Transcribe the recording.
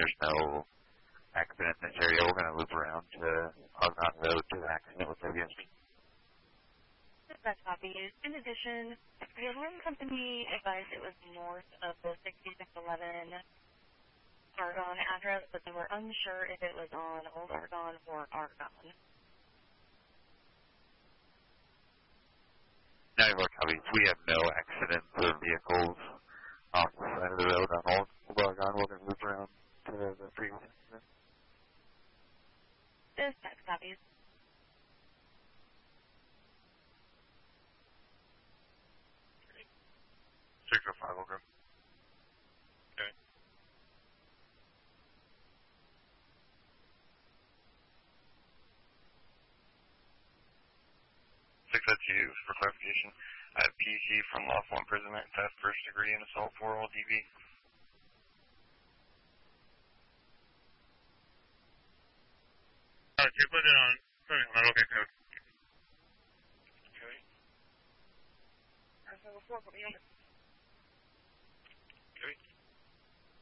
there's no accident in this area. We're going to loop around to Argonne Road to the accident with WSB. That copies. In addition, the alarm company advised it was north of the 6611 Argonne address, but they were unsure if it was on Old Argonne or Argonne. 94 copies. We have no accidents or vehicles off the side of the road on Old Argonne. We're going to loop around to the previous accident. Dispatch copies. 605 will go. Okay. 602 for clarification. I have PC from lawful imprisonment, theft, first degree, and assault for all DB. You put it on okay code. Okay. So 4, put me on.